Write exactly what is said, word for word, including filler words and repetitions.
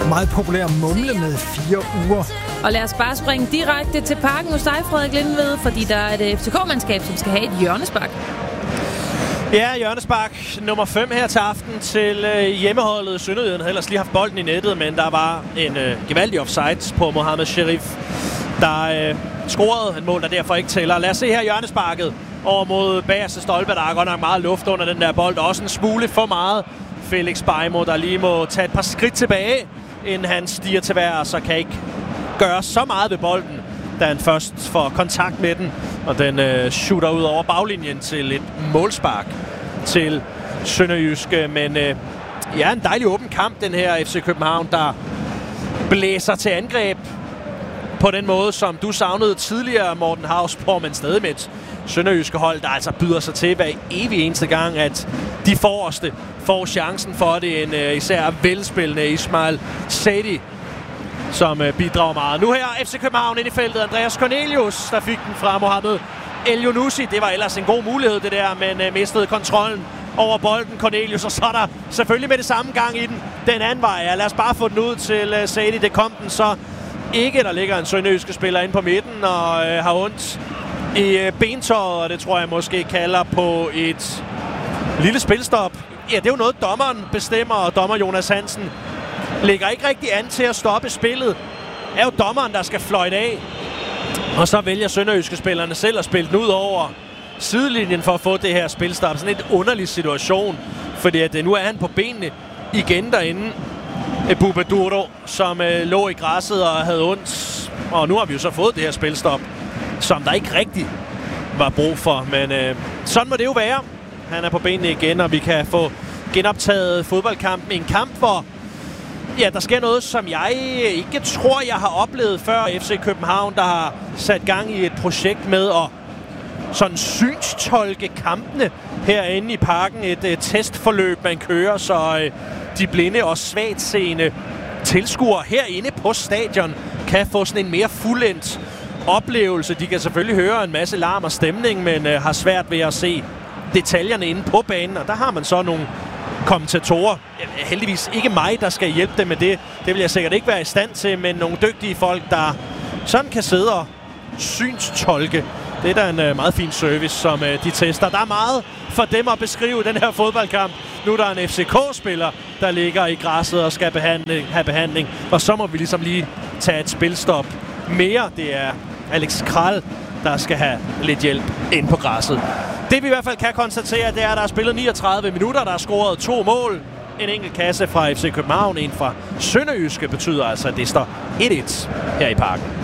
meget populær mumle med fire uger. Og lad os bare springe direkte til parken hos dig, Frederik Lindved, fordi der er et F C K-mandskab, som skal have et hjørnespark. Ja, hjørnespark nummer fem her til aften til øh, hjemmeholdet. Sønderjylland havde ellers lige haft bolden i nettet, men der var en øh, gevaldig offside på Mohamed Sherif, der øh, scorede et mål, der derfor ikke tæller. Lad os se her hjørnesparket over mod bagerste stolpe. Der er godt nok meget luft under den der bold. Også en smule for meget. Felix Beimo, der lige må tage et par skridt tilbage, inden han stiger til vejr, så kan ikke gøre så meget ved bolden, da han først får kontakt med den, og den øh, shooter ud over baglinjen til et målspark til Sønderjyske. Men øh, ja, en dejlig åben kamp, den her F C København, der blæser til angreb på den måde, som du savnede tidligere, Morten Hausborg, men stadig med et Sønderjyske hold, der altså byder sig til hver evig eneste gang, at de forreste får chancen for det. En uh, især velspillende Ismail Sadi, som uh, bidrager meget. Nu her F C København ind i feltet. Andreas Cornelius, der fik den fra Mohamed El-Younousi. Det var ellers en god mulighed, det der, men uh, mistede kontrollen over bolden, Cornelius. Og så er der selvfølgelig med det samme gang i den den anden vej. Ja, lad os bare få den ud til uh, Sadi. Det kom den så ikke. Der ligger en sønderjyske spiller inde på midten og uh, har ondt i uh, bentøjet, og det tror jeg måske kalder på et lille spilstop. Ja, det er jo noget, dommeren bestemmer, og dommer Jonas Hansen lægger ikke rigtig an til at stoppe spillet. Det er jo dommeren, der skal fløjte af. Og så vælger sønderjyske spillerne selv at spille den ud over sidelinjen for at få det her spilstop. Sådan en underlig situation, fordi at, nu er han på benene igen derinde. Bubaduro, som øh, lå i græsset og havde ondt. Og nu har vi jo så fået det her spilstop, som der ikke rigtig var brug for. Men øh, sådan må det jo være. Han er på benene igen, og vi kan få genoptaget fodboldkampen. En kamp, hvor ja, der sker noget, som jeg ikke tror, jeg har oplevet før. F C København, der har sat gang i et projekt med at sådan synstolke kampene herinde i parken. Et uh, testforløb, man kører, så uh, de blinde og svagtseende tilskuere herinde på stadion kan få sådan en mere fuldendt oplevelse. De kan selvfølgelig høre en masse larm og stemning, men uh, har svært ved at se detaljerne inde på banen, og der har man så nogle kommentatorer. Heldigvis ikke mig, der skal hjælpe dem med det. Det vil jeg sikkert ikke være i stand til, men nogle dygtige folk, der sådan kan sidde og synstolke. Det er da en uh, meget fin service, som uh, de tester. Der er meget for dem at beskrive den her fodboldkamp. Nu er der en F C K-spiller, der ligger i græsset og skal behandling, have behandling. Og så må vi ligesom lige tage et spilstop mere. Det er Alex Kral, der skal have lidt hjælp ind på græsset. Det vi i hvert fald kan konstatere, det er, at der er spillet niogtredive minutter. Der er scoret to mål. En enkelt kasse fra F C København, en fra Sønderjyske, betyder altså, at det står et et her i parken.